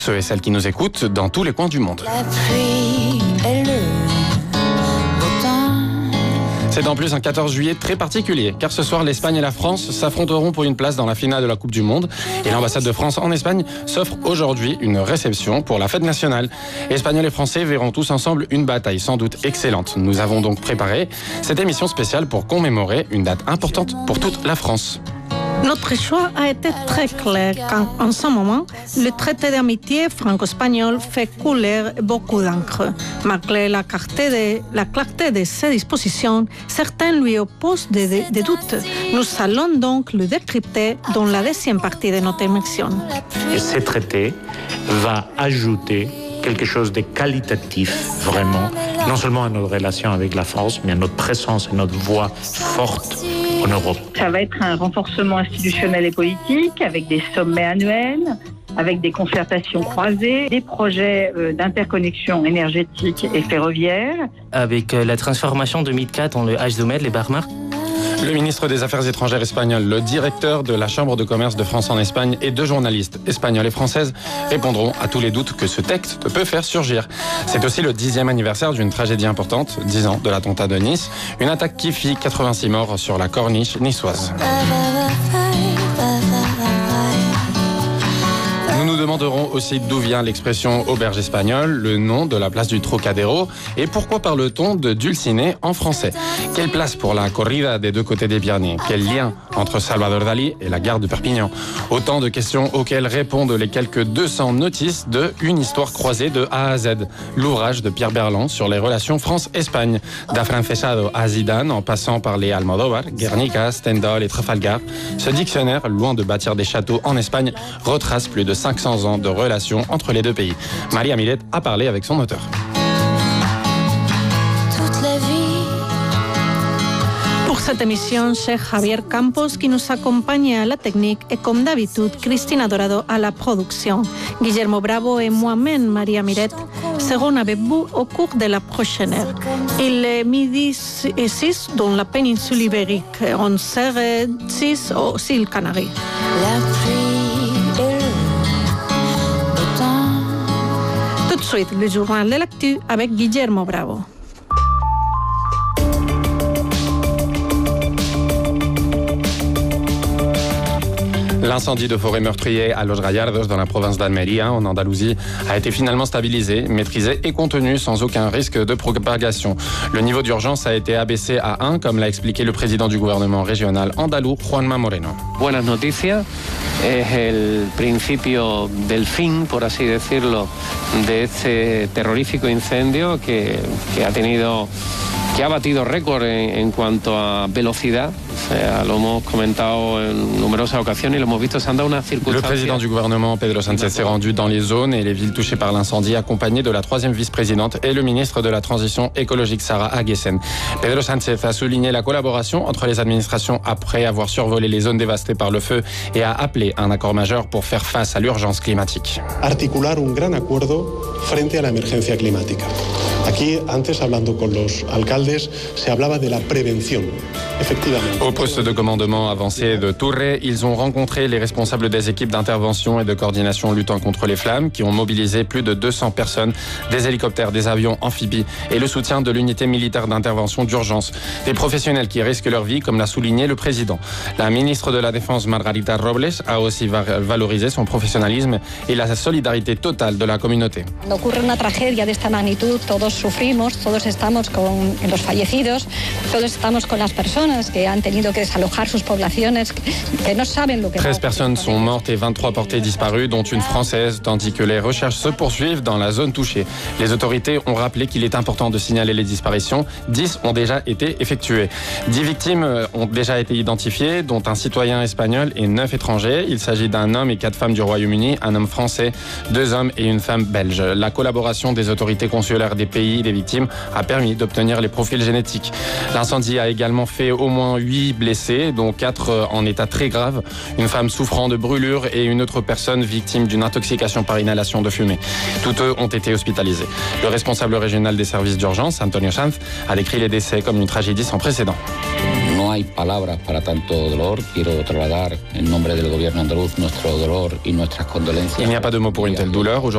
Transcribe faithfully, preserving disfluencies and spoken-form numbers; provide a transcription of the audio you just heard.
Ceux et celles qui nous écoutent dans tous les coins du monde. La pluie et le beau temps. C'est en plus un quatorze juillet très particulier, car ce soir, l'Espagne et la France s'affronteront pour une place dans la finale de la Coupe du Monde. Et l'ambassade de France en Espagne s'offre aujourd'hui une réception pour la fête nationale. Espagnols et Français verront tous ensemble une bataille sans doute excellente. Nous avons donc préparé cette émission spéciale pour commémorer une date importante pour toute la France. Notre choix a été très clair quand, en ce moment, le traité d'amitié franco-espagnol fait couler beaucoup d'encre. Malgré la clarté de, la clarté de ses dispositions, certains lui opposent des, des, des doutes. Nous allons donc le décrypter dans la deuxième partie de notre émission. Et ce traité va ajouter quelque chose de qualitatif, vraiment, non seulement à notre relation avec la France, mais à notre présence et notre voix forte en Europe. Ça va être un renforcement institutionnel et politique, avec des sommets annuels, avec des concertations croisées, des projets d'interconnexion énergétique et ferroviaire. Avec la transformation de MidCat en le H deux M, les Barmark. Le ministre des Affaires étrangères espagnol, le directeur de la Chambre de commerce de France en Espagne et deux journalistes espagnols et françaises répondront à tous les doutes que ce texte peut faire surgir. C'est aussi le dixième anniversaire d'une tragédie importante, dix ans de l'attentat de Nice, une attaque qui fit quatre-vingt-six morts sur la corniche niçoise. Nous nous demanderons aussi d'où vient l'expression auberge espagnole, le nom de la place du Trocadéro et pourquoi parle-t-on de Dulcinée en français. Quelle place pour la corrida des deux côtés des Pyrénées? Quel lien entre Salvador Dalí et la gare de Perpignan? Autant de questions auxquelles répondent les quelques deux cents notices de Une histoire croisée de A à Z, l'ouvrage de Pierre Berland sur les relations France-Espagne, d'Afrancesado à Zidane en passant par les Almodóvar, Guernica, Stendhal et Trafalgar. Ce dictionnaire, loin de bâtir des châteaux en Espagne, retrace plus de cinq cents ans de relations entre les deux pays. Maria Millet a parlé avec son auteur. Toute la vie. Pour cette émission, c'est Javier Campos qui nous accompagne à la technique et comme d'habitude, Cristina Dorado à la production. Guillermo Bravo et moi-même, Maria Miret, seront avec vous au cours de la prochaine heure. Il est midi et six dans la péninsule ibérique, onze heures six aux îles Canaries. La pluie et le beau temps. Tout de suite, le journal de l'actu avec Guillermo Bravo. L'incendie de forêt meurtrier à Los Gallardos, dans la province d'Almería, en Andalousie, a été finalement stabilisé, maîtrisé et contenu sans aucun risque de propagation. Le niveau d'urgence a été abaissé à un, comme l'a expliqué le président du gouvernement régional andalou, Juanma Moreno. Buenas noticias, es el principio del fin, por así decirlo, de este terrorífico incendio que, que ha tenido... que ha batido récord en, en cuanto a velocidad. O sea, lo hemos comentado en numerosas ocasiones y lo hemos visto, se han dado unas circunstancias. Le président du gouvernement, Pedro Sánchez, s'est rendu dans les zones et les villes touchées par l'incendie, accompagné de la troisième vice-présidente et le ministre de la Transition écologique, Sara Aguesen. Pedro Sánchez a souligné la collaboration entre les administrations après avoir survolé les zones dévastées par le feu et a appelé un accord majeur pour faire face à l'urgence climatique. Articular un gran acuerdo frente a la emergencia climática. Aquí, antes, hablando con los alcaldes, se hablaba de la prevención, efectivamente. Au poste de commandement avancé de Touré, ils ont rencontré les responsables des équipes d'intervention et de coordination luttant contre les flammes, qui ont mobilisé plus de deux cents personnes, des hélicoptères, des avions amphibies et le soutien de l'unité militaire d'intervention d'urgence. Des professionnels qui risquent leur vie, comme l'a souligné le président. La ministre de la Défense, Margarita Robles, a aussi valorisé son professionnalisme et la solidarité totale de la communauté. Cuando ocurre una tragedia de esta magnitud, todos sufrimos, todos estamos con los fallecidos, todos estamos con las personas que han tenido que desalojar sus poblaciones, que no saben lo que... treize personnes sont mortes et vingt-trois portées disparues, dont une française, tandis que les recherches se poursuivent dans la zone touchée. Les autorités ont rappelé qu'il est important de signaler les disparitions. dix ont déjà été effectuées. dix victimes ont déjà été identifiées, dont un citoyen espagnol et neuf étrangers. Il s'agit d'un homme et quatre femmes du Royaume-Uni, un homme français, deux hommes et une femme belge. La collaboration des autorités consulaires des pays des victimes a permis d'obtenir les profils génétiques. L'incendie a également fait au moins huit blessés, dont quatre en état très grave, une femme souffrant de brûlures et une autre personne victime d'une intoxication par inhalation de fumée. Tous eux ont été hospitalisés. Le responsable régional des services d'urgence, Antonio Sanz, a décrit les décès comme une tragédie sans précédent. No hay palabras para tanto dolor. Quiero trasladar en nombre del gobierno andaluz nuestro dolor y nuestras condolencias. Il n'y a pas de mots pour une telle douleur.